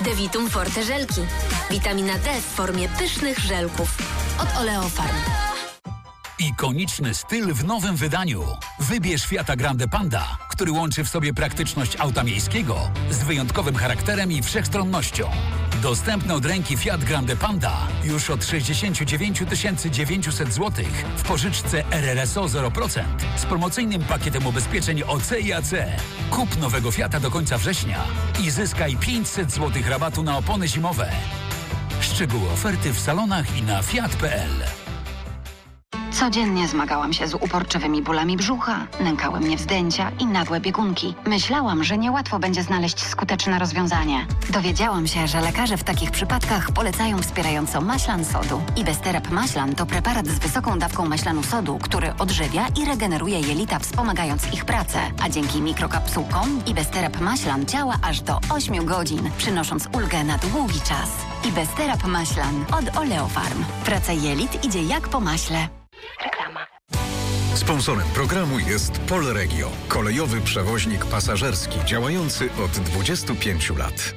Devitum Forte żelki. Witamina D w formie pysznych żelków. Od Oleofarm. Ikoniczny styl w nowym wydaniu. Wybierz Fiata Grande Panda, który łączy w sobie praktyczność auta miejskiego z wyjątkowym charakterem i wszechstronnością. Dostępny od ręki Fiat Grande Panda już od 69 900 zł w pożyczce RRSO 0% z promocyjnym pakietem ubezpieczeń OC i AC. Kup nowego Fiata do końca września i zyskaj 500 zł rabatu na opony zimowe. Szczegóły oferty w salonach i na fiat.pl. Codziennie zmagałam się z uporczywymi bólami brzucha, nękały mnie wzdęcia i nagłe biegunki. Myślałam, że niełatwo będzie znaleźć skuteczne rozwiązanie. Dowiedziałam się, że lekarze w takich przypadkach polecają wspierająco maślan sodu. Ibesterap Maślan to preparat z wysoką dawką maślanu sodu, który odżywia i regeneruje jelita, wspomagając ich pracę. A dzięki mikrokapsułkom Ibesterap Maślan działa aż do 8 godzin, przynosząc ulgę na długi czas. Ibesterap Maślan od Oleofarm. Praca jelit idzie jak po maśle. Reklama. Sponsorem programu jest Polregio, kolejowy przewoźnik pasażerski działający od 25 lat.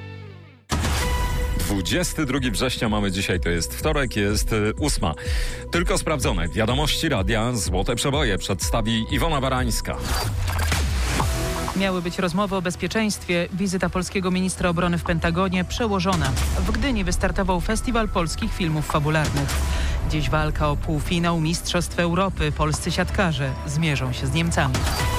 22 września mamy dzisiaj, to jest wtorek, jest 8. Tylko sprawdzone wiadomości radia Złote Przeboje przedstawi Iwona Barańska. Miały być rozmowy o bezpieczeństwie. Wizyta polskiego ministra obrony w Pentagonie przełożona. W Gdyni wystartował Festiwal Polskich Filmów Fabularnych. Dziś walka o półfinał Mistrzostw Europy. Polscy siatkarze zmierzą się z Niemcami.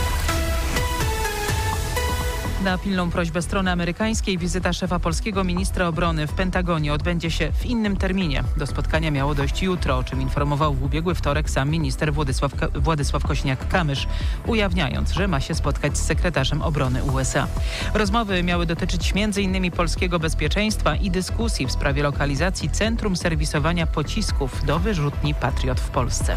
Na pilną prośbę strony amerykańskiej wizyta szefa polskiego ministra obrony w Pentagonie odbędzie się w innym terminie. Do spotkania miało dojść jutro, o czym informował w ubiegły wtorek sam minister Władysław Kosiniak-Kamysz, ujawniając, że ma się spotkać z sekretarzem obrony USA. Rozmowy miały dotyczyć m.in. polskiego bezpieczeństwa i dyskusji w sprawie lokalizacji centrum serwisowania pocisków do wyrzutni Patriot w Polsce.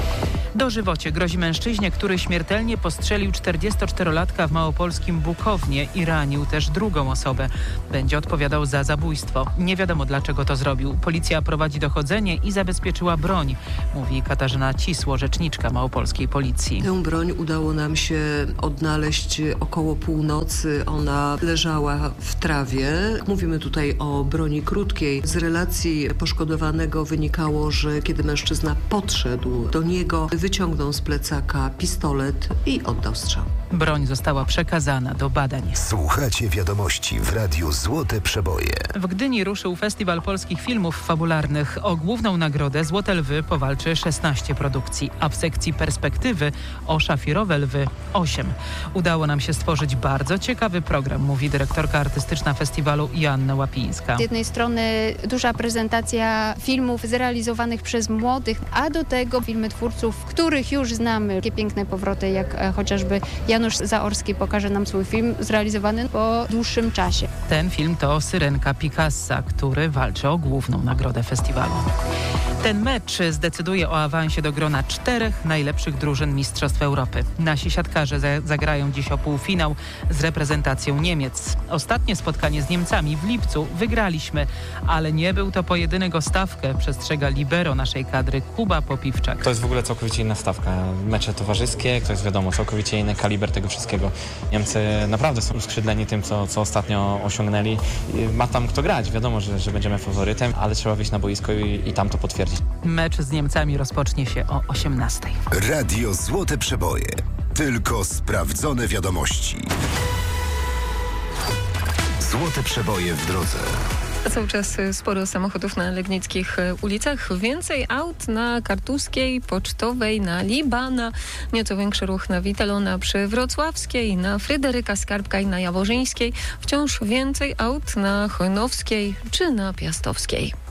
Dożywocie grozi mężczyźnie, który śmiertelnie postrzelił 44-latka w małopolskim Bukownie i ranił też drugą osobę. Będzie odpowiadał za zabójstwo. Nie wiadomo, dlaczego to zrobił. Policja prowadzi dochodzenie i zabezpieczyła broń, mówi Katarzyna Cisło, rzeczniczka małopolskiej policji. Tę broń udało nam się odnaleźć około północy. Ona leżała w trawie. Mówimy tutaj o broni krótkiej. Z relacji poszkodowanego wynikało, że kiedy mężczyzna podszedł do niego, wyciągnął z plecaka pistolet i oddał strzał. Broń została przekazana do badań. Słuchacie wiadomości w Radiu Złote Przeboje. W Gdyni ruszył Festiwal Polskich Filmów Fabularnych. O główną nagrodę Złote Lwy powalczy 16 produkcji, a w sekcji Perspektywy o Szafirowe Lwy 8. Udało nam się stworzyć bardzo ciekawy program, mówi dyrektorka artystyczna festiwalu Joanna Łapińska. Z jednej strony duża prezentacja filmów zrealizowanych przez młodych, a do tego filmy twórców, których już znamy. Takie piękne powroty, jak chociażby Janusz Zaorski pokaże nam swój film zrealizowany po dłuższym czasie. Ten film to Syrenka Picassa, który walczy o główną nagrodę festiwalu. Ten mecz zdecyduje o awansie do grona 4 najlepszych drużyn Mistrzostw Europy. Nasi siatkarze zagrają dziś o półfinał z reprezentacją Niemiec. Ostatnie spotkanie z Niemcami w lipcu wygraliśmy, ale nie był to pojedynek o stawkę, przestrzega libero naszej kadry Kuba Popiwczak. To jest w ogóle całkowicie inna stawka. Mecze towarzyskie, to jest wiadomo, całkowicie inny kaliber tego wszystkiego. Niemcy naprawdę są uskrzydleni tym, co ostatnio osiągnęli. Ma tam kto grać, wiadomo, że będziemy faworytem, ale trzeba wyjść na boisko i tam to potwierdzić. Mecz z Niemcami rozpocznie się o 18:00. Radio Złote Przeboje. Tylko sprawdzone wiadomości. Złote Przeboje w drodze. Cały czas sporo samochodów na legnickich ulicach. Więcej aut na Kartuskiej, Pocztowej, na Libana. Nieco większy ruch na Witalona przy Wrocławskiej, na Fryderyka Skarbka i na Jaworzyńskiej. Wciąż więcej aut na Chojnowskiej czy na Piastowskiej.